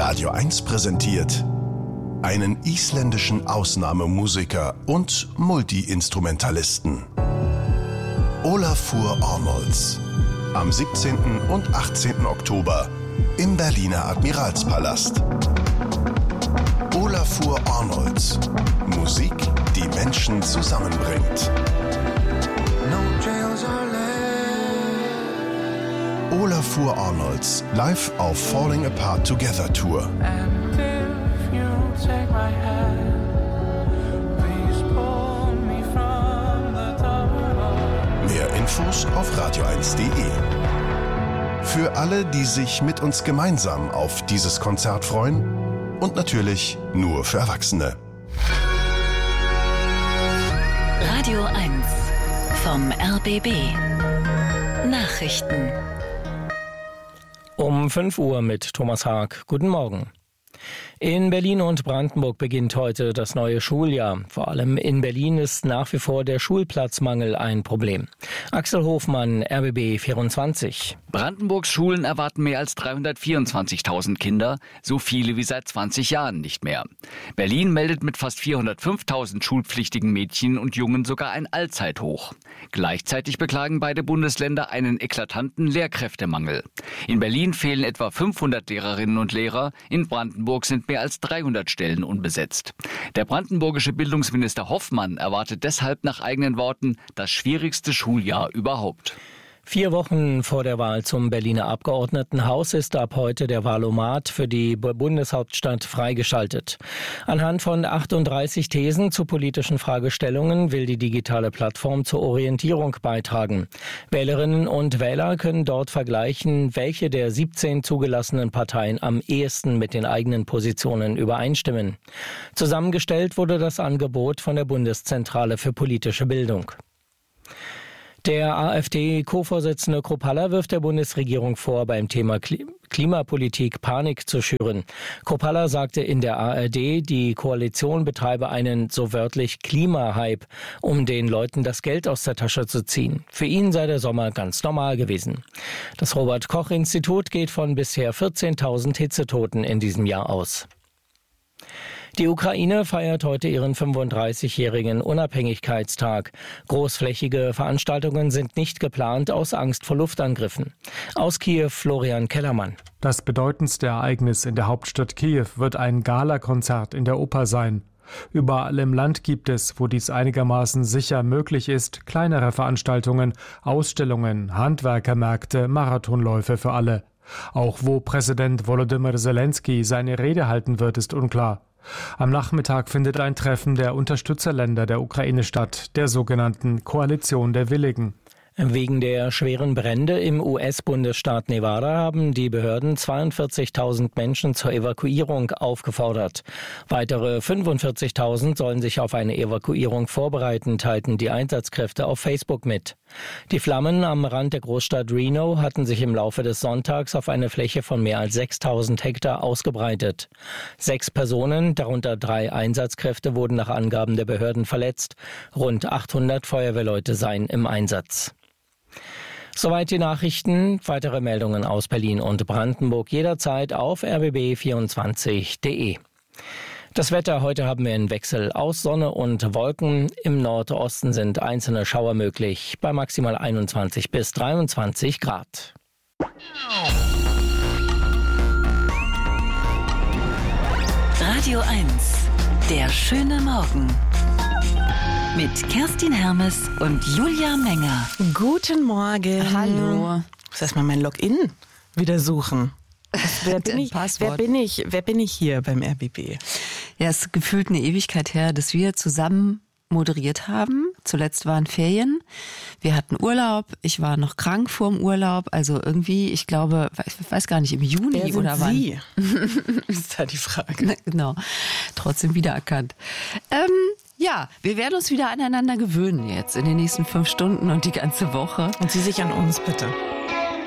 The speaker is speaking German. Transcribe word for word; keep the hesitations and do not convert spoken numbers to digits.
Radio eins präsentiert einen isländischen Ausnahmemusiker und Multi-Instrumentalisten. Olafur Arnalds. Am siebzehnten und achtzehnten Oktober im Berliner Admiralspalast. Olafur Arnalds. Musik, die Menschen zusammenbringt. Olafur Arnalds live auf Falling Apart Together Tour. Mehr Infos auf radio eins punkt de. Für alle, die sich mit uns gemeinsam auf dieses Konzert freuen und natürlich nur für Erwachsene. Radio eins vom R B B. Nachrichten. Um fünf Uhr mit Thomas Haag. Guten Morgen. In Berlin und Brandenburg beginnt heute das neue Schuljahr. Vor allem in Berlin ist nach wie vor der Schulplatzmangel ein Problem. Axel Hofmann, R B B vierundzwanzig. Brandenburgs Schulen erwarten mehr als dreihundertvierundzwanzigtausend Kinder, so viele wie seit zwanzig Jahren nicht mehr. Berlin meldet mit fast vierhundertfünftausend schulpflichtigen Mädchen und Jungen sogar ein Allzeithoch. Gleichzeitig beklagen beide Bundesländer einen eklatanten Lehrkräftemangel. In Berlin fehlen etwa fünfhundert Lehrerinnen und Lehrer, in Brandenburg sind mehr als dreihundert Stellen unbesetzt. Der brandenburgische Bildungsminister Hoffmann erwartet deshalb nach eigenen Worten das schwierigste Schuljahr überhaupt. Vier Wochen vor der Wahl zum Berliner Abgeordnetenhaus ist ab heute der Wahlomat für die Bundeshauptstadt freigeschaltet. Anhand von achtunddreißig Thesen zu politischen Fragestellungen will die digitale Plattform zur Orientierung beitragen. Wählerinnen und Wähler können dort vergleichen, welche der siebzehn zugelassenen Parteien am ehesten mit den eigenen Positionen übereinstimmen. Zusammengestellt wurde das Angebot von der Bundeszentrale für politische Bildung. Der AfD-Co-Vorsitzende Kruppalla wirft der Bundesregierung vor, beim Thema Klimapolitik Panik zu schüren. Kruppalla sagte in der A R D, die Koalition betreibe einen so wörtlich Klimahype, um den Leuten das Geld aus der Tasche zu ziehen. Für ihn sei der Sommer ganz normal gewesen. Das Robert-Koch-Institut geht von bisher vierzehntausend Hitzetoten in diesem Jahr aus. Die Ukraine feiert heute ihren fünfunddreißigjährigen Unabhängigkeitstag. Großflächige Veranstaltungen sind nicht geplant aus Angst vor Luftangriffen. Aus Kiew Florian Kellermann. Das bedeutendste Ereignis in der Hauptstadt Kiew wird ein Galakonzert in der Oper sein. Überall im Land gibt es, wo dies einigermaßen sicher möglich ist, kleinere Veranstaltungen, Ausstellungen, Handwerkermärkte, Marathonläufe für alle. Auch wo Präsident Volodymyr Zelensky seine Rede halten wird, ist unklar. Am Nachmittag findet ein Treffen der Unterstützerländer der Ukraine statt, der sogenannten Koalition der Willigen. Wegen der schweren Brände im U S-Bundesstaat Nevada haben die Behörden zweiundvierzigtausend Menschen zur Evakuierung aufgefordert. Weitere fünfundvierzigtausend sollen sich auf eine Evakuierung vorbereiten, teilten die Einsatzkräfte auf Facebook mit. Die Flammen am Rand der Großstadt Reno hatten sich im Laufe des Sonntags auf eine Fläche von mehr als sechstausend Hektar ausgebreitet. Sechs Personen, darunter drei Einsatzkräfte, wurden nach Angaben der Behörden verletzt. Rund achthundert Feuerwehrleute seien im Einsatz. Soweit die Nachrichten. Weitere Meldungen aus Berlin und Brandenburg jederzeit auf r b b vierundzwanzig punkt de. Das Wetter: Heute haben wir einen Wechsel aus Sonne und Wolken. Im Nordosten sind einzelne Schauer möglich, bei maximal einundzwanzig bis dreiundzwanzig Grad. Radio eins, der schöne Morgen. Mit Kerstin Hermes und Julia Menger. Guten Morgen. Hallo. Ich muss erstmal mein Login wieder suchen. Wer bin, ich, wer, bin ich, wer bin ich hier beim R B B? Ja, es ist gefühlt eine Ewigkeit her, dass wir zusammen moderiert haben. Zuletzt waren Ferien. Wir hatten Urlaub. Ich war noch krank vor dem Urlaub. Also irgendwie, ich glaube, ich weiß gar nicht, im Juni Wer sind oder wann. Sie? Ist da die Frage. Na, genau. Trotzdem wiedererkannt. Ähm, ja, wir werden uns wieder aneinander gewöhnen jetzt in den nächsten fünf Stunden und die ganze Woche. Und Sie sich an uns, bitte.